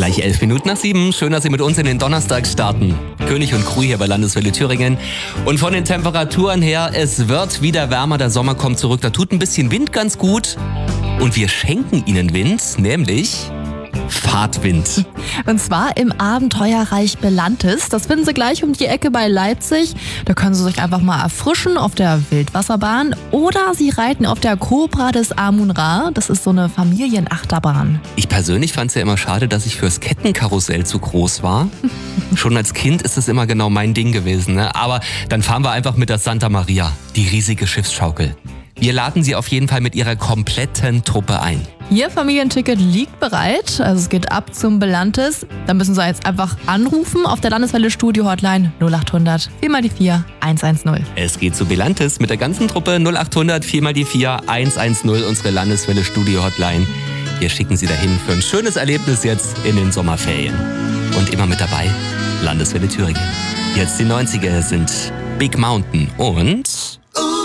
Gleich 11:11. Schön, dass Sie mit uns in den Donnerstag starten. König und Crew hier bei Landeswelle Thüringen. Und von den Temperaturen her, es wird wieder wärmer, der Sommer kommt zurück. Da tut ein bisschen Wind ganz gut. Und wir schenken Ihnen Wind, nämlich Fahrtwind. Und zwar im Abenteuerreich Belantis. Das finden Sie gleich um die Ecke bei Leipzig. Da können Sie sich einfach mal erfrischen auf der Wildwasserbahn. Oder Sie reiten auf der Cobra des Amun-Ra. Das ist so eine Familienachterbahn. Ich persönlich fand es ja immer schade, dass ich fürs Kettenkarussell zu groß war. Schon als Kind ist es immer genau mein Ding gewesen. Ne? Aber dann fahren wir einfach mit der Santa Maria, die riesige Schiffsschaukel. Wir laden Sie auf jeden Fall mit Ihrer kompletten Truppe ein. Ihr Familienticket liegt bereit, also es geht ab zum Belantis. Da müssen Sie jetzt einfach anrufen auf der Landeswelle Studio Hotline 0800 4x4 110. Es geht zu Belantis mit der ganzen Truppe 0800 4x4 110, unsere Landeswelle Studio Hotline. Wir schicken Sie dahin für ein schönes Erlebnis jetzt in den Sommerferien. Und immer mit dabei, Landeswelle Thüringen. Jetzt die 90er sind Big Mountain und